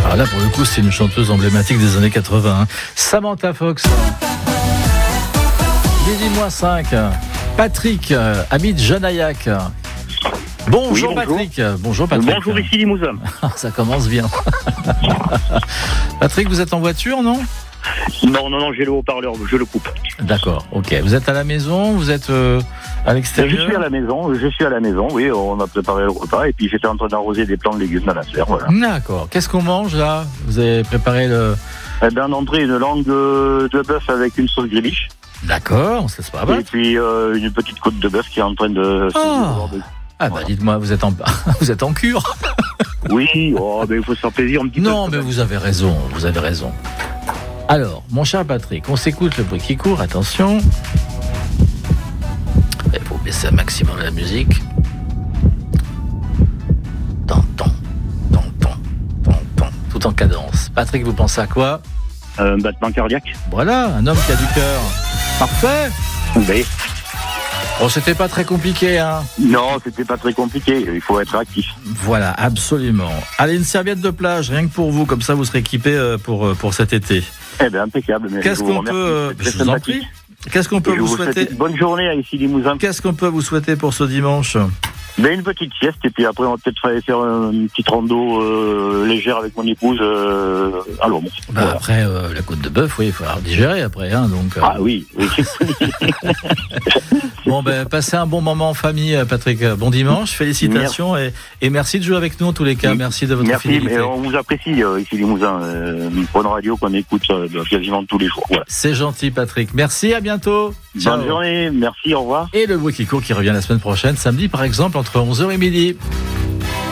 Ah, là, pour le coup, c'est une chanteuse emblématique des années 80. Hein. Samantha Fox. Midi 5. Patrick, ami de Jonaillac. Bonjour, oui, bonjour. Patrick. Bonjour Patrick. Bonjour, ici Limousin. Ça commence bien. Patrick, vous êtes en voiture, non ? Non, j'ai le haut-parleur, je le coupe. D'accord, ok. Vous êtes à la maison, vous êtes à l'extérieur ? Je suis à la maison, oui, on a préparé le repas et puis j'étais en train d'arroser des plants de légumes dans la serre, voilà. D'accord. Qu'est-ce qu'on mange là ? Vous avez préparé le... En entrée, une langue de bœuf avec une sauce griliche. D'accord, ça se passe. Et puis une petite côte de bœuf qui est en train de... Bah dites-moi, vous êtes en cure. Oui, il faut se faire plaisir un petit peu. Non, mais vous avez raison. Alors, mon cher Patrick, on s'écoute le bruit qui court, attention. Il faut baisser un maximum la musique. Tout en cadence. Patrick, vous pensez à quoi ? Un battement cardiaque. Voilà, un homme qui a du cœur. Parfait. Oui. Bon, c'était pas très compliqué, hein ? Non, c'était pas très compliqué. Il faut être actif. Voilà, absolument. Allez, une serviette de plage, rien que pour vous, comme ça vous serez équipé pour cet été. Eh bien, impeccable. Qu'est-ce qu'on peut... Je vous en prie. Qu'est-ce qu'on peut vous souhaiter ? Bonne journée à ici Limousin. Qu'est-ce qu'on peut vous souhaiter pour ce dimanche ? Une petite sieste et puis après on va peut-être faire une petite rando légère avec mon épouse à l'ombre. Voilà. Après la côte de bœuf, oui, il faudra digérer après, hein, donc. Ah oui. Bon passez un bon moment en famille, Patrick. Bon dimanche, félicitations et merci de jouer avec nous en tous les cas. Merci de votre fidélité. Merci, on vous apprécie ici Limousin, une bonne radio qu'on écoute quasiment tous les jours. Voilà. C'est gentil, Patrick. Merci, à bientôt. Ciao. Bonne journée, merci, au revoir. Et le bruit qui court qui revient la semaine prochaine, samedi par exemple, entre 11h et midi.